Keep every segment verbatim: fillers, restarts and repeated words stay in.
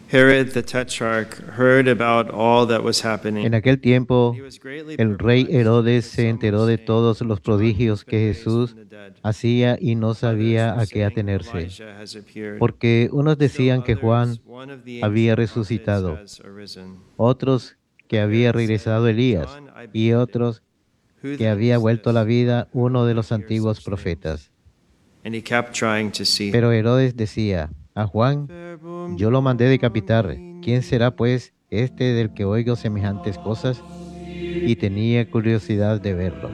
Herod the Tetrarch heard about all that was happening. En aquel tiempo, He was greatly el rey perplexed, Herodes for se some enteró were de saying todos los that John prodigios was que raised from Jesús the dead. hacía y no Others sabía were a qué saying atenerse, Elijah has appeared. porque unos Still decían que others, Juan one of the había ancient prophets resucitado, has arisen. otros que But había Herod said, regresado Elías John I y beheaded. otros Who que then había is vuelto a la this? vida Who uno de would los hear antiguos such things? profetas. And he kept trying to see. Pero Herodes decía, a Juan Verbum yo lo mandé decapitar. ¿Quién será Domini. pues este del que oigo semejantes cosas? Y tenía curiosidad de verlo.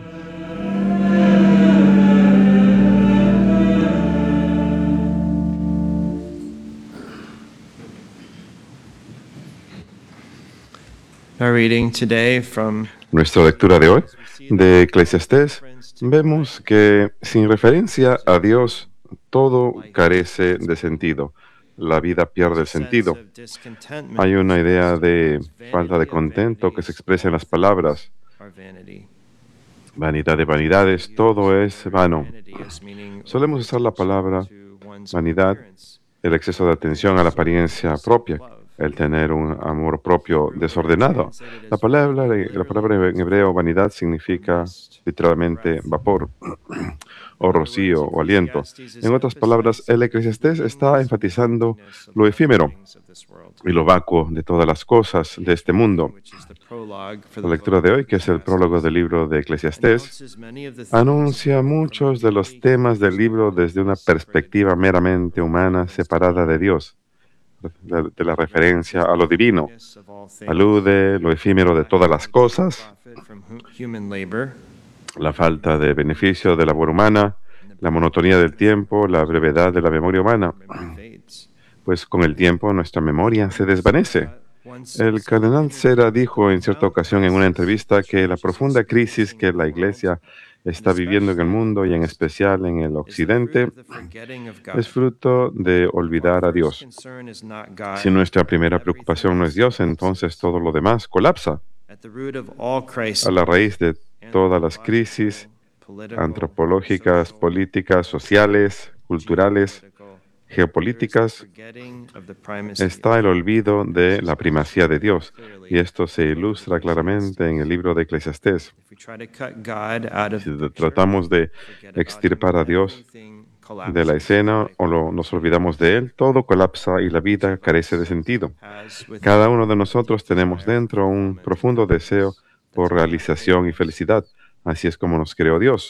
Our reading today from Nuestra lectura de hoy de Eclesiastés, vemos que sin referencia a Dios todo carece de sentido. La vida pierde el sentido. Hay una idea de falta de contento que se expresa en las palabras. Vanidad de vanidades, todo es vano. Solemos usar la palabra vanidad, el exceso de atención a la apariencia propia, el tener un amor propio desordenado. La palabra, la palabra en hebreo vanidad significa literalmente vapor, o rocío, o aliento. En otras palabras, el Eclesiastés está enfatizando lo efímero y lo vacuo de todas las cosas de este mundo. La lectura de hoy, que es el prólogo del libro de Eclesiastés, anuncia muchos de los temas del libro desde una perspectiva meramente humana separada de Dios, de, de la referencia a lo divino. Alude lo efímero de todas las cosas, la falta de beneficio de la labor humana, la monotonía del tiempo, la brevedad de la memoria humana. Pues con el tiempo nuestra memoria se desvanece. El cardenal Cera dijo en cierta ocasión en una entrevista que la profunda crisis que la Iglesia está viviendo en el mundo y en especial en el Occidente es fruto de olvidar a Dios. Si nuestra primera preocupación no es Dios, entonces todo lo demás colapsa. A la raíz de todas las crisis antropológicas, políticas, sociales, culturales, geopolíticas, está el olvido de la primacía de Dios, y esto se ilustra claramente en el libro de Eclesiastés. Si tratamos de extirpar a Dios de la escena o lo, nos olvidamos de Él, todo colapsa y la vida carece de sentido. Cada uno de nosotros tenemos dentro un profundo deseo por realización y felicidad. Así es como nos creó Dios.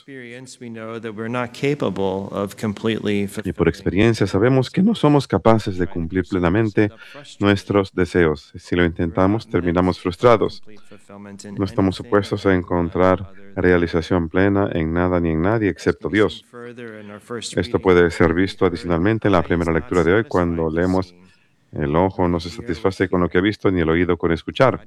Y por experiencia sabemos que no somos capaces de cumplir plenamente nuestros deseos. Si lo intentamos, terminamos frustrados. No estamos supuestos a encontrar realización plena en nada ni en nadie excepto Dios. Esto puede ser visto adicionalmente en la primera lectura de hoy, cuando leemos: el ojo no se satisface con lo que ha visto, ni el oído con escuchar.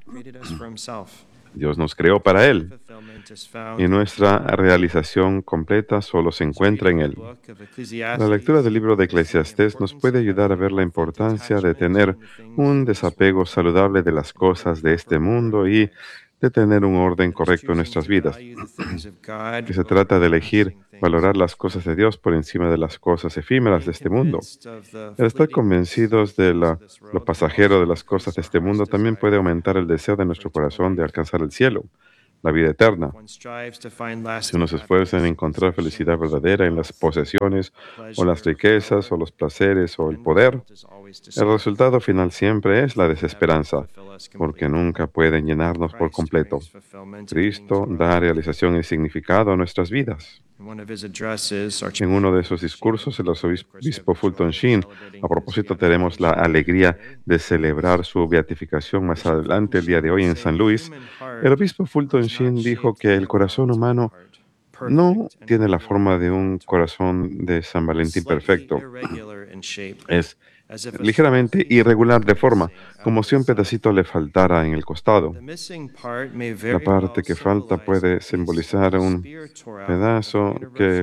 Dios nos creó para Él, y nuestra realización completa solo se encuentra en Él. La lectura del libro de Eclesiastés nos puede ayudar a ver la importancia de tener un desapego saludable de las cosas de este mundo y de tener un orden correcto en nuestras vidas. Que se trata de elegir valorar las cosas de Dios por encima de las cosas efímeras de este mundo. El estar convencidos de la, lo pasajero de las cosas de este mundo también puede aumentar el deseo de nuestro corazón de alcanzar el cielo, la vida eterna. Si uno se esfuerza en encontrar felicidad verdadera en las posesiones, o las riquezas, o los placeres, o el poder, el resultado final siempre es la desesperanza, porque nunca pueden llenarnos por completo. Cristo da realización y significado a nuestras vidas. En uno de esos discursos, el arzobispo Fulton Sheen, a propósito, tenemos la alegría de celebrar su beatificación más adelante el día de hoy en San Luis. El obispo Fulton Sheen dijo que el corazón humano no tiene la forma de un corazón de San Valentín perfecto. Es ligeramente irregular de forma, como si un pedacito le faltara en el costado. La parte que falta puede simbolizar un pedazo que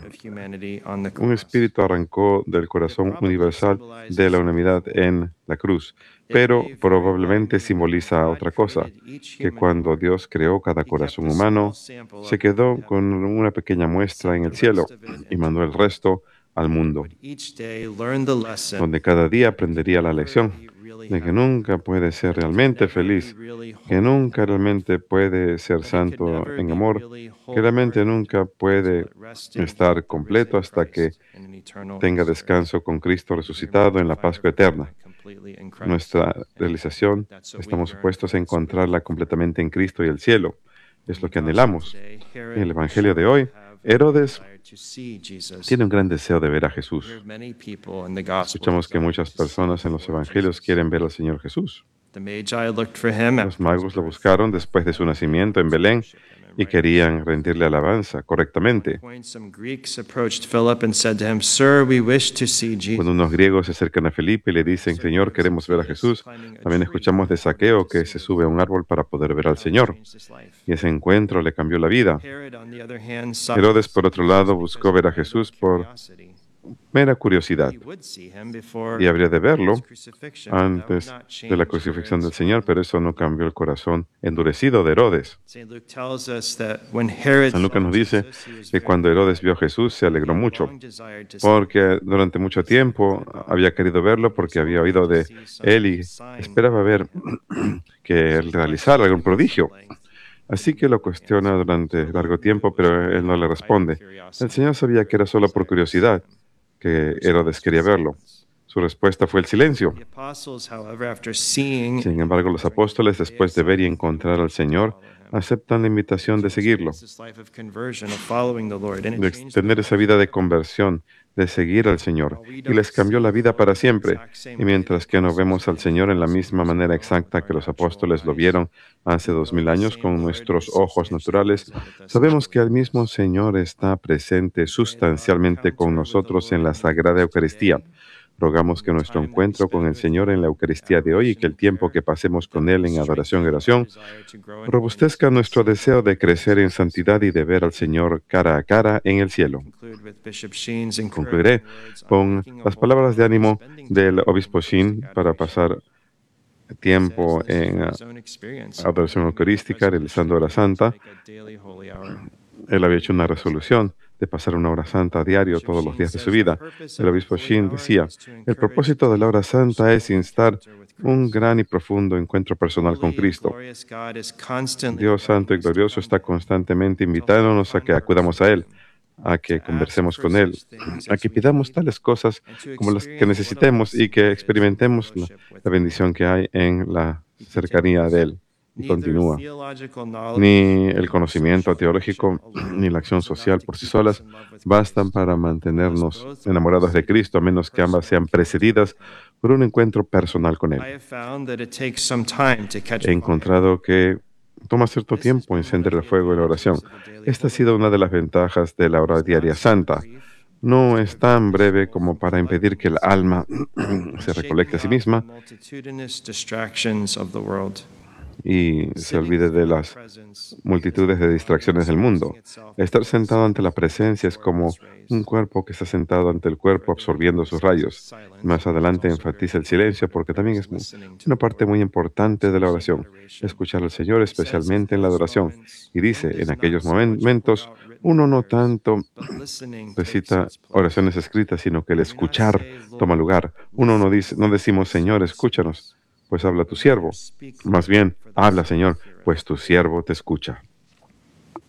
un espíritu arrancó del corazón universal de la humanidad en la cruz, pero probablemente simboliza otra cosa, que cuando Dios creó cada corazón humano, se quedó con una pequeña muestra en el cielo y mandó el resto al mundo, donde cada día aprendería la lección de que nunca puede ser realmente feliz, que nunca realmente puede ser santo en amor, que realmente nunca puede estar completo hasta que tenga descanso con Cristo resucitado en la Pascua eterna. Nuestra realización, estamos supuestos a encontrarla completamente en Cristo y el cielo. Es lo que anhelamos. En el Evangelio de hoy, Herodes tiene un gran deseo de ver a Jesús. Escuchamos que muchas personas en los Evangelios quieren ver al Señor Jesús. Los magos lo buscaron después de su nacimiento en Belén y querían rendirle alabanza correctamente. Cuando unos griegos se acercan a Felipe y le dicen, Señor, queremos ver a Jesús, también escuchamos de Zaqueo que se sube a un árbol para poder ver al Señor. Y ese encuentro le cambió la vida. Herodes, por otro lado, buscó ver a Jesús por mera curiosidad. Y habría de verlo antes de la crucifixión del Señor, pero eso no cambió el corazón endurecido de Herodes. San Lucas nos dice que cuando Herodes vio a Jesús se alegró mucho, porque durante mucho tiempo había querido verlo porque había oído de él y esperaba ver que él realizara algún prodigio. Así que lo cuestiona durante largo tiempo, pero él no le responde. El Señor sabía que era solo por curiosidad que Herodes quería verlo. Su respuesta fue el silencio. Sin embargo, los apóstoles, después de ver y encontrar al Señor, aceptan la invitación de seguirlo, de tener esa vida de conversión, de seguir al Señor, y les cambió la vida para siempre. Y mientras que no vemos al Señor en la misma manera exacta que los apóstoles lo vieron hace dos mil años con nuestros ojos naturales, sabemos que el mismo Señor está presente sustancialmente con nosotros en la Sagrada Eucaristía. Rogamos que nuestro encuentro con el Señor en la Eucaristía de hoy y que el tiempo que pasemos con Él en adoración y oración robustezca nuestro deseo de crecer en santidad y de ver al Señor cara a cara en el cielo. Concluiré con las palabras de ánimo del obispo Sheen para pasar tiempo en uh, adoración eucarística, realizando hora santa. Él había hecho una resolución de pasar una hora santa a diario todos los días de su vida. El obispo Sheen decía, el propósito de la hora santa es instar un gran y profundo encuentro personal con Cristo. Dios santo y glorioso está constantemente invitándonos a que acudamos a Él, a que conversemos con Él, a que pidamos tales cosas como las que necesitemos y que experimentemos la, la bendición que hay en la cercanía de Él. Y continúa. Ni el conocimiento teológico ni la acción social por sí solas bastan para mantenernos enamorados de Cristo, a menos que ambas sean precedidas por un encuentro personal con Él. He encontrado que toma cierto tiempo encender el fuego en la oración. Esta ha sido una de las ventajas de la hora diaria santa. No es tan breve como para impedir que el alma se recolecte a sí misma y se olvide de las multitudes de distracciones del mundo. Estar sentado ante la presencia es como un cuerpo que está sentado ante el cuerpo absorbiendo sus rayos. Más adelante enfatiza el silencio porque también es una parte muy importante de la oración. Escuchar al Señor, especialmente en la adoración. Y dice, en aquellos momentos, uno no tanto recita oraciones escritas, sino que el escuchar toma lugar. Uno no dice, no decimos, Señor, escúchanos, pues habla tu siervo. Más bien, habla, Señor, pues tu siervo te escucha.